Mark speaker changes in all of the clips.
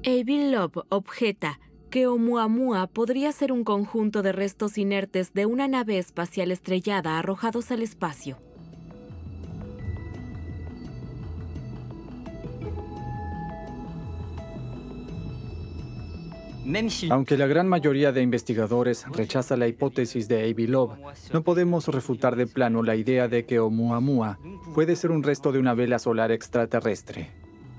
Speaker 1: Avi Loeb objeta que Oumuamua podría ser un conjunto de restos inertes de una nave espacial estrellada arrojados al espacio.
Speaker 2: Aunque la gran mayoría de investigadores rechaza la hipótesis de Avi Loeb, no podemos refutar de plano la idea de que Oumuamua puede ser un resto de una vela solar extraterrestre.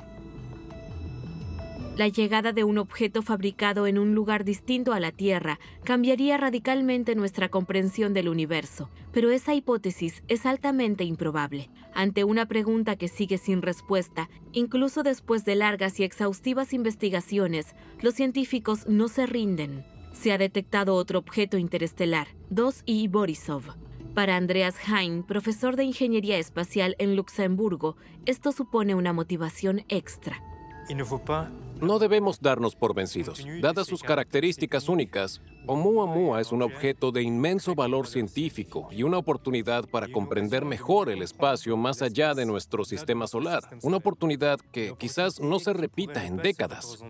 Speaker 1: La llegada de un objeto fabricado en un lugar distinto a la Tierra cambiaría radicalmente nuestra comprensión del universo, pero esa hipótesis es altamente improbable. Ante una pregunta que sigue sin respuesta, incluso después de largas y exhaustivas investigaciones, los científicos no se rinden. Se ha detectado otro objeto interestelar, 2I Borisov. Para Andreas Hein, profesor de Ingeniería Espacial en Luxemburgo, esto supone una motivación extra.
Speaker 3: No debemos darnos por vencidos. Dadas sus características únicas, Oumuamua es un objeto de inmenso valor científico y una oportunidad para comprender mejor el espacio más allá de nuestro sistema solar. Una oportunidad que quizás no se repita en décadas.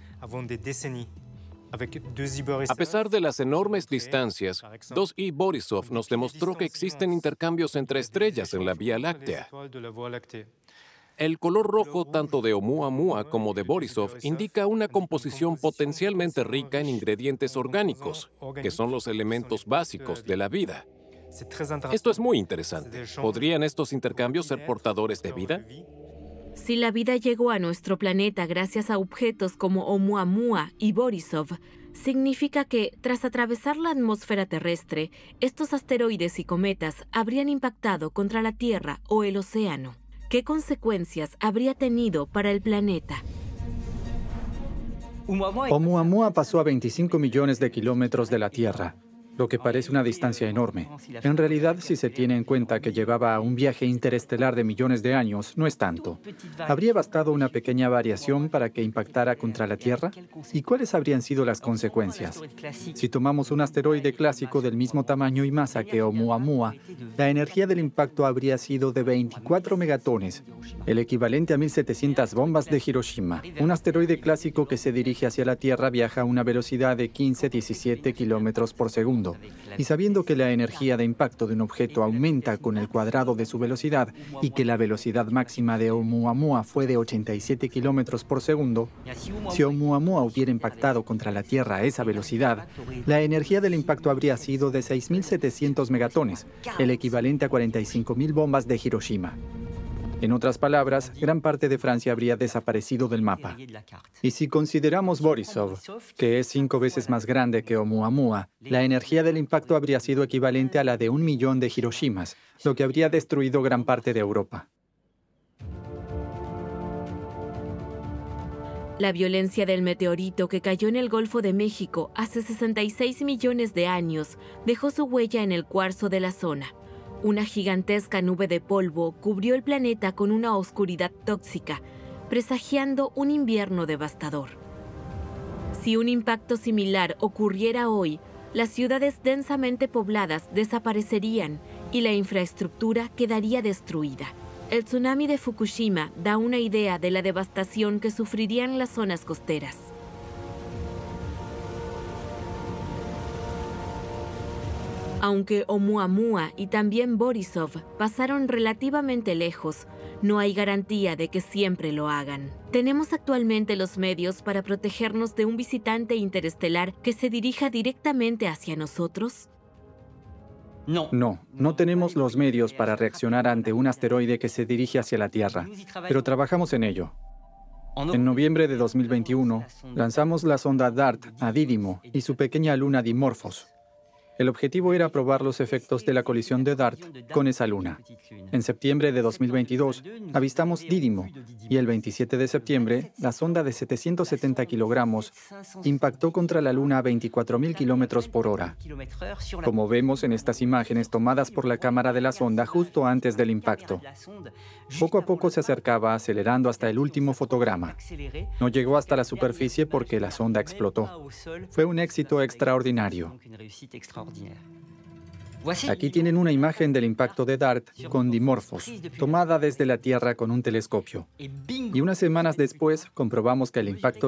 Speaker 3: A pesar de las enormes distancias, 2I Borisov nos demostró que existen intercambios entre estrellas en la Vía Láctea. El color rojo tanto de Oumuamua como de Borisov indica una composición potencialmente rica en ingredientes orgánicos, que son los elementos básicos de la vida. Esto es muy interesante. ¿Podrían estos intercambios ser portadores de vida?
Speaker 1: Si la vida llegó a nuestro planeta gracias a objetos como Oumuamua y Borisov, significa que, tras atravesar la atmósfera terrestre, estos asteroides y cometas habrían impactado contra la Tierra o el océano. ¿Qué consecuencias habría tenido para el planeta?
Speaker 2: Oumuamua pasó a 25 millones de kilómetros de la Tierra, lo que parece una distancia enorme. En realidad, si se tiene en cuenta que llevaba un viaje interestelar de millones de años, no es tanto. ¿Habría bastado una pequeña variación para que impactara contra la Tierra? ¿Y cuáles habrían sido las consecuencias? Si tomamos un asteroide clásico del mismo tamaño y masa que Oumuamua, la energía del impacto habría sido de 24 megatones, el equivalente a 1.700 bombas de Hiroshima. Un asteroide clásico que se dirige hacia la Tierra viaja a una velocidad de 15-17 kilómetros por segundo. Y sabiendo que la energía de impacto de un objeto aumenta con el cuadrado de su velocidad y que la velocidad máxima de Oumuamua fue de 87 kilómetros por segundo, si Oumuamua hubiera impactado contra la Tierra a esa velocidad, la energía del impacto habría sido de 6.700 megatones, el equivalente a 45.000 bombas de Hiroshima. En otras palabras, gran parte de Francia habría desaparecido del mapa. Y si consideramos Borisov, que es 5 veces más grande que Oumuamua, la energía del impacto habría sido equivalente a la de 1 millón de Hiroshimas, lo que habría destruido gran parte de Europa.
Speaker 1: La violencia del meteorito que cayó en el Golfo de México hace 66 millones de años dejó su huella en el cuarzo de la zona. Una gigantesca nube de polvo cubrió el planeta con una oscuridad tóxica, presagiando un invierno devastador. Si un impacto similar ocurriera hoy, las ciudades densamente pobladas desaparecerían y la infraestructura quedaría destruida. El tsunami de Fukushima da una idea de la devastación que sufrirían las zonas costeras. Aunque Oumuamua y también Borisov pasaron relativamente lejos, no hay garantía de que siempre lo hagan. ¿Tenemos actualmente los medios para protegernos de un visitante interestelar que se dirija directamente hacia nosotros?
Speaker 2: No tenemos los medios para reaccionar ante un asteroide que se dirige hacia la Tierra, pero trabajamos en ello. En noviembre de 2021, lanzamos la sonda DART a Didimo y su pequeña luna Dimorphos. El objetivo era probar los efectos de la colisión de DART con esa luna. En septiembre de 2022, avistamos Didimo y el 27 de septiembre, la sonda de 770 kilogramos impactó contra la luna a 24.000 kilómetros por hora. Como vemos en estas imágenes tomadas por la cámara de la sonda justo antes del impacto. Poco a poco se acercaba acelerando hasta el último fotograma. No llegó hasta la superficie porque la sonda explotó. Fue un éxito extraordinario. Aquí tienen una imagen del impacto de DART con Dimorphos, tomada desde la Tierra con un telescopio. Y unas semanas después comprobamos que el impacto